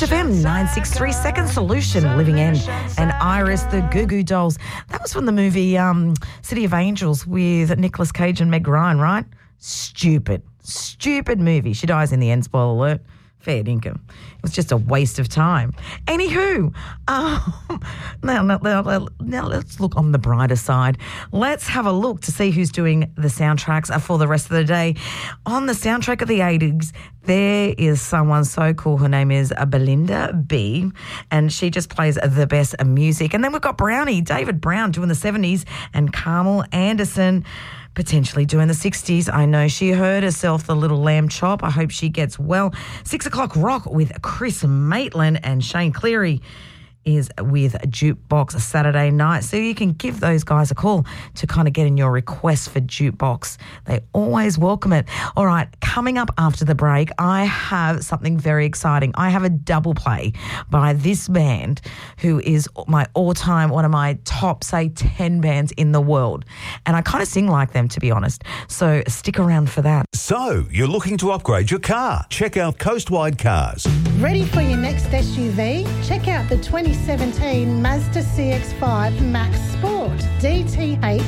Coast FM 963 Second Solution, Living End, and Iris the Goo Goo Dolls. That was from the movie City of Angels with Nicolas Cage and Meg Ryan, right? Stupid movie. She dies in the end, spoiler alert. Fair dinkum. It was just a waste of time. Anywho, now let's look on the brighter side. Let's have a look to see who's doing the soundtracks for the rest of the day. On the soundtrack of the 80s, there is someone so cool. Her name is Belinda B, and she just plays the best music. And then we've got Brownie, David Brown, doing the 70s, and Carmel Anderson potentially doing the 60s. I know she hurt herself, the little lamb chop. I hope she gets well. 6 o'clock rock with Chris Maitland, and Shane Cleary is with Jukebox Saturday night. So you can give those guys a call to kind of get in your request for Jukebox. They always welcome it. All right, coming up after the break, I have something very exciting. I have a double play by this band who is my all-time, one of my top, say, 10 bands in the world. And I kind of sing like them, to be honest. So stick around for that. So, you're looking to upgrade your car? Check out Coastwide Cars. Ready for your next SUV? Check out the 2017 Mazda CX-5 Max Sport DTH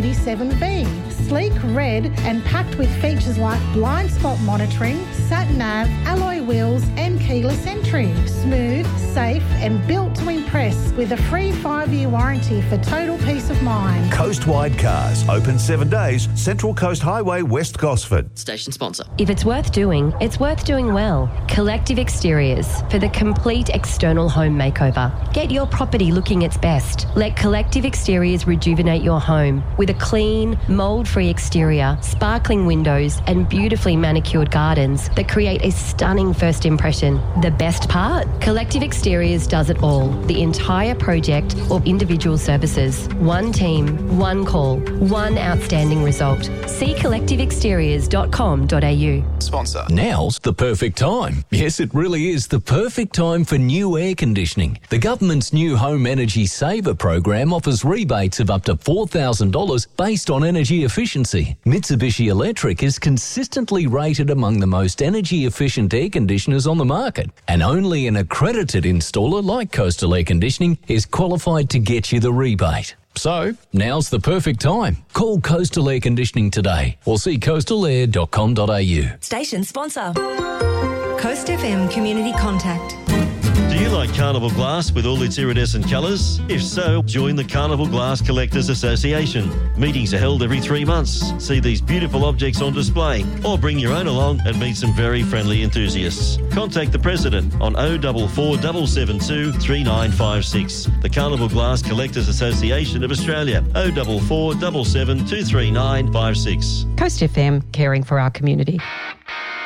87V. Sleek, red and packed with features like blind spot monitoring, sat-nav, alloy wheels and keyless entry. Smooth, safe and built to impress with a free 5-year warranty for total peace of mind. Coastwide Cars. Open 7 days. Central Coast Highway, West Gosford. Station sponsor. If it's worth doing well. Collective Exteriors for the complete external home makeover. Get your property looking its best. Let Collective Exteriors rejuvenate your home with a clean, mould-free exterior, sparkling windows and beautifully manicured gardens that create a stunning first impression. The best part? Collective Exteriors does it all. The entire project or individual services. One team, one call, one outstanding result. See collectiveexteriors.com.au. Sponsor. Now's the perfect time. Yes, it really is the perfect time for new air conditioning. The government's new Home Energy Saver program offers rebates of up to $4,000 based on energy efficiency. Mitsubishi Electric is consistently rated among the most energy efficient air conditioners on the market, and only an accredited installer like Coastal Air Conditioning is qualified to get you the rebate. So, now's the perfect time. Call Coastal Air Conditioning today or see coastalair.com.au. Station sponsor. Coast FM Community Contact. Do you like Carnival Glass with all its iridescent colours? If so, join the Carnival Glass Collectors Association. Meetings are held every 3 months. See these beautiful objects on display or bring your own along and meet some very friendly enthusiasts. Contact the President on 044 772 3956. The Carnival Glass Collectors Association of Australia, 044 772 3956. Coast FM, caring for our community.